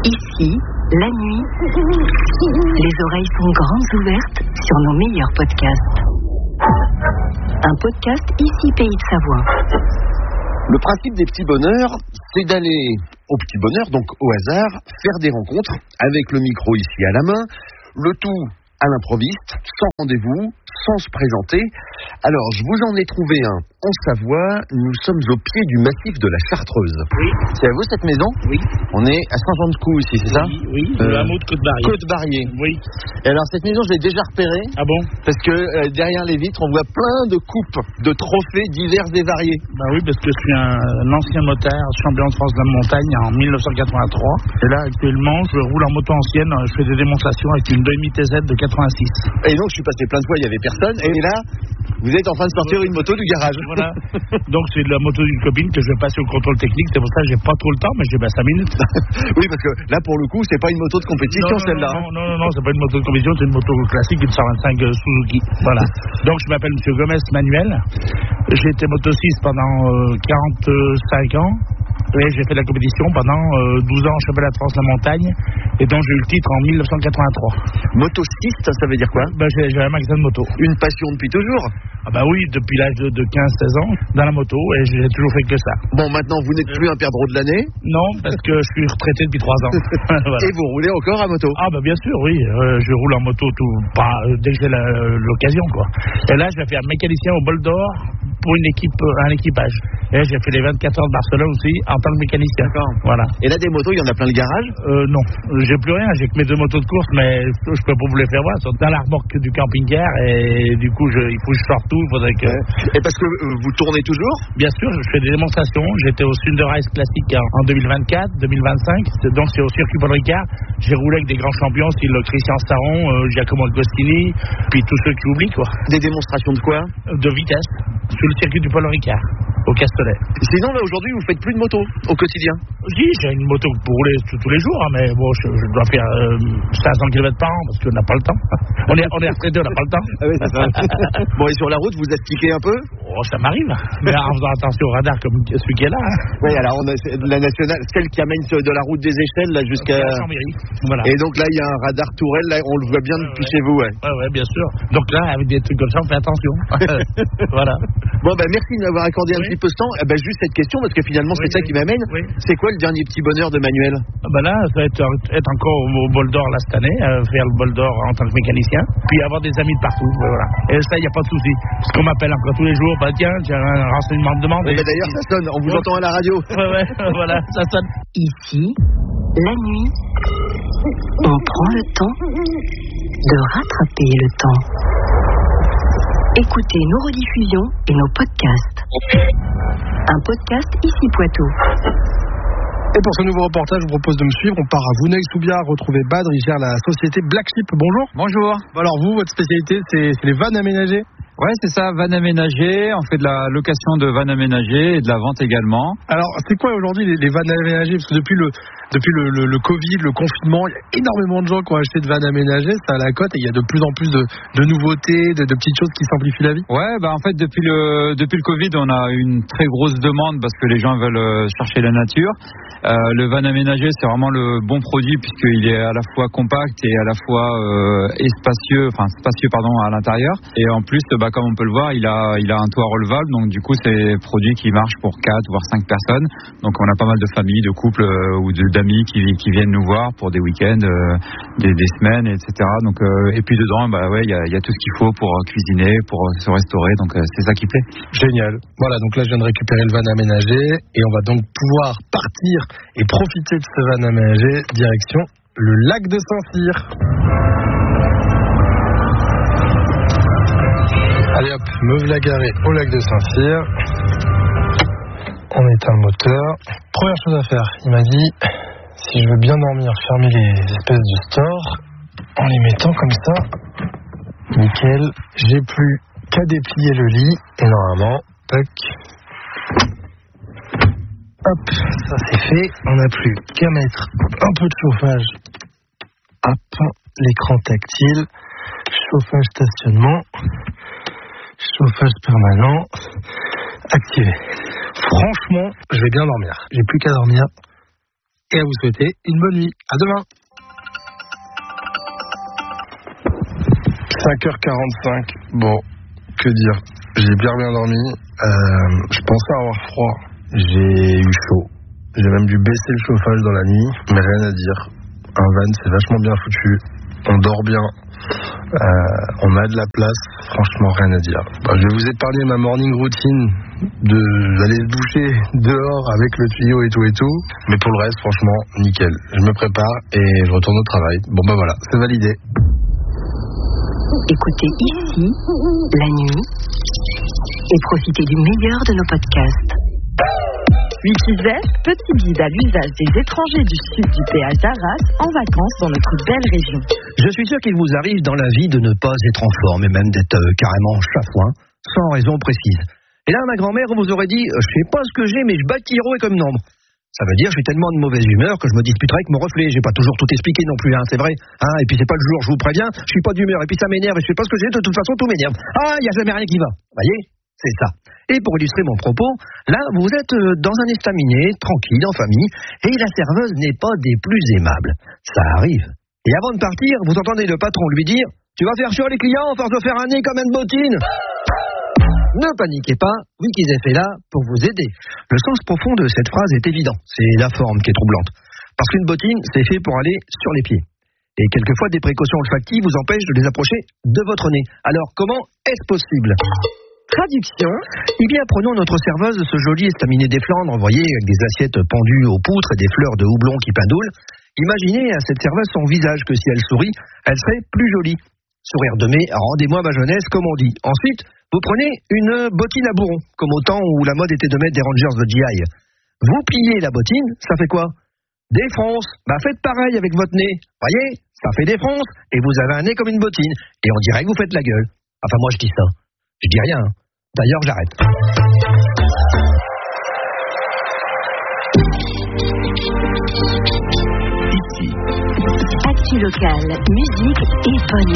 Ici, la nuit, les oreilles sont grandes ouvertes sur nos meilleurs podcasts. Un podcast Ici Pays de Savoie. Le principe des petits bonheurs, c'est d'aller au petit bonheur, donc au hasard, faire des rencontres avec le micro ici à la main, le tout à l'improviste, sans rendez-vous, sans se présenter. Alors, je vous en ai trouvé un en Savoie. Nous sommes au pied du massif de la Chartreuse. Oui. C'est à vous cette maison ? Oui. On est à Saint-Jean-de-Caux ici, c'est ça ? Oui, le hameau de Côte-Barrier. Côte-Barrier. Oui. Et alors, cette maison, je l'ai déjà repérée. Ah bon ? Parce que derrière les vitres, on voit plein de coupes, de trophées divers et variés. Bah oui, parce que je suis un ancien motard, champion de France de la montagne en 1983. Et là, actuellement, je roule en moto ancienne. Je fais des démonstrations avec une demi-TZ de 86. Et donc, je suis passé plein de fois, il n'y avait personne. Et là, vous êtes en train de sortir une moto du garage. Voilà. Donc, c'est de la moto d'une copine que je vais passer au contrôle technique. C'est pour ça que j'ai pas trop le temps, mais j'ai 5 minutes. Oui, parce que là, pour le coup, c'est pas une moto de compétition, celle-là. Non, c'est pas une moto de compétition, c'est une moto classique, une 125 Suzuki. Voilà. Donc, je m'appelle M. Gomez Manuel. J'ai été moto-6 pendant 45 ans. Oui, j'ai fait la compétition pendant 12 ans en championnat de France de la montagne. Et donc, j'ai eu le titre en 1983. Motociste, ça veut dire quoi ? J'ai un magasin de moto. Une passion depuis toujours ? Ah bah oui, depuis l'âge de 15-16 ans, dans la moto, et j'ai toujours fait que ça. Bon, maintenant, vous n'êtes plus un perdreau de l'année ? Non, parce que je suis retraité depuis 3 ans. Voilà. Et vous roulez encore à moto ? Ah bah bien sûr, oui. Je roule en moto dès que j'ai l'occasion, quoi. Et là, je vais faire mécanicien au Bol d'Or pour un équipage. Et j'ai fait les 24 heures de Barcelone aussi en tant que mécanicien. D'accord. Voilà. Et là, des motos, il y en a plein le garage ? Non, j'ai plus rien. J'ai que mes 2 motos de course, mais je peux pas vous les faire voir. Elles sont dans la remorque du camping-car et du coup, il faut que je sorte tout. Il faudrait que... Et parce que vous tournez toujours ? Bien sûr, je fais des démonstrations. J'étais au Thunder Race Classique en 2024, 2025. Donc, c'est au circuit Paul Ricard. J'ai roulé avec des grands champions, style Christian Staron, Giacomo Agostini, puis tous ceux qui oublient, quoi. Des démonstrations de quoi ? De vitesse, sur le circuit du Paul Ricard, au Castellet. Sinon, là, aujourd'hui, vous faites plus de moto au quotidien ? Si, j'ai une moto pour rouler tous les jours, hein, mais bon, je dois faire 500 km par an, parce qu'on n'a pas le temps. On est retraité, on n'a pas le temps. Ah oui, c'est ça. Bon, et sur la route, vous astiquez un peu ? Oh, ça m'arrive, mais en faisant attention au radar comme celui qui est là. Hein. Oui, alors on a la nationale, celle qui amène de la route des échelles là jusqu'à Chambéry. Voilà. Et donc là, il y a un radar tourelle, là, on le voit bien depuis chez vous, ouais. Ouais, bien sûr. Donc là, avec des trucs comme ça, on fait attention. Voilà. Bon, merci de m'avoir accordé un petit peu de temps. Juste cette question, parce que finalement, c'est ça qui m'amène. Oui. C'est quoi le dernier petit bonheur de Manuel ? Là, ça va être encore au Bol d'Or là cette année, faire le Bol d'Or en tant que mécanicien, puis avoir des amis de partout. Voilà. Et ça, il n'y a pas de souci. Parce qu'on m'appelle encore tous les jours, tiens, j'ai un renseignement de demande. D'ailleurs, ça sonne, on vous entend à la radio. Ouais, voilà, ça sonne. Ici, la nuit, on prend le temps de rattraper le temps. Écoutez nos rediffusions et nos podcasts. Un podcast Ici Poitou. Et pour ce nouveau reportage, je vous propose de me suivre. On part à Vouneuil-sous-Biard, retrouver Badr, il gère la société Black Sheep. Bonjour. Bonjour. Alors vous, votre spécialité, c'est les vannes aménagées ? Ouais, c'est ça, vannes aménagées. On fait de la location de vannes aménagées et de la vente également. Alors, c'est quoi aujourd'hui les vannes aménagées ? Parce que depuis le Covid, le confinement, il y a énormément de gens qui ont acheté de vannes aménagées, c'est à la cote, et il y a de plus en plus de nouveautés, de petites choses qui simplifient la vie. Ouais, en fait, depuis le Covid, on a une très grosse demande parce que les gens veulent chercher la nature. Le van aménagé, c'est vraiment le bon produit puisqu'il est à la fois compact et à la fois spacieux à l'intérieur. Et en plus, comme on peut le voir, il a un toit relevable, donc du coup, c'est un produit qui marche pour 4 voire 5 personnes. Donc on a pas mal de familles, de couples ou d'amis qui viennent nous voir pour des week-ends, des semaines, etc. Donc et puis dedans, il y a tout ce qu'il faut pour cuisiner, pour se restaurer. Donc c'est ça qui plaît. Génial. Voilà, donc là je viens de récupérer le van aménagé et on va donc pouvoir partir et profiter de ce van aménagé direction le lac de Saint-Cyr. Allez hop, me voilà garé au lac de Saint-Cyr. On éteint le moteur. Première chose à faire, il m'a dit, si je veux bien dormir, fermer les espèces de stores en les mettant comme ça. Nickel. J'ai plus qu'à déplier le lit et normalement, tac. Hop, ça c'est fait. On n'a plus qu'à mettre un peu de chauffage. Hop, l'écran tactile. Chauffage stationnement. Chauffage permanent. Activé. Franchement, je vais bien dormir. J'ai plus qu'à dormir et à vous souhaiter une bonne nuit. À demain. 5h45. Bon, que dire? J'ai bien dormi. Je pensais avoir froid. J'ai eu chaud. J'ai même dû baisser le chauffage dans la nuit, mais rien à dire. Un van, c'est vachement bien foutu. On dort bien. On a de la place. Franchement, rien à dire. Je vais vous épargner ma morning routine d'aller se doucher dehors avec le tuyau et tout. Mais pour le reste, franchement, nickel. Je me prépare et je retourne au travail. Bon, voilà, c'est validé. Écoutez ici, la nuit, et profitez du meilleur de nos podcasts. Wikizest, petit guide à l'usage des étrangers du sud du péage d'Arras en vacances dans notre belle région. Je suis sûr qu'il vous arrive dans la vie de ne pas être en forme et même d'être carrément chafouin, sans raison précise. Et là, ma grand-mère vous aurait dit, je sais pas ce que j'ai, mais je bats Kiro et comme une ombre. Ça veut dire je suis tellement de mauvaise humeur que je me disputerai avec mon reflet. J'ai pas toujours tout expliqué non plus, c'est vrai. Et puis c'est pas le jour, je vous préviens, je suis pas d'humeur et puis ça m'énerve et je sais pas ce que j'ai, de toute façon tout m'énerve. Il y a jamais rien qui va. Vous voyez, c'est ça. Et pour illustrer mon propos, là vous êtes dans un estaminet, tranquille, en famille, et la serveuse n'est pas des plus aimables. Ça arrive. Et avant de partir, vous entendez le patron lui dire, tu vas faire sur les clients, force de faire un nez comme une bottine. Ne paniquez pas, Wikizest est là pour vous aider. Le sens profond de cette phrase est évident, c'est la forme qui est troublante. Parce qu'une bottine, c'est fait pour aller sur les pieds. Et quelquefois, des précautions olfactives vous empêchent de les approcher de votre nez. Alors, comment est-ce possible ? Traduction. Eh bien, prenons notre serveuse, ce joli estaminet des Flandres, vous voyez, avec des assiettes pendues aux poutres et des fleurs de houblon qui pindoulent. Imaginez à cette serveuse son visage que si elle sourit, elle serait plus jolie. Sourire de mai, rendez-moi ma jeunesse, comme on dit. Ensuite, vous prenez une bottine à bourron, comme au temps où la mode était de mettre des Rangers de GI. Vous pliez la bottine, ça fait quoi ? Des fronces. Faites pareil avec votre nez. Voyez, ça fait des fronces, et vous avez un nez comme une bottine. Et on dirait que vous faites la gueule. Enfin, moi je dis ça. Je dis rien. D'ailleurs, j'arrête. Actu locale, musique et bonne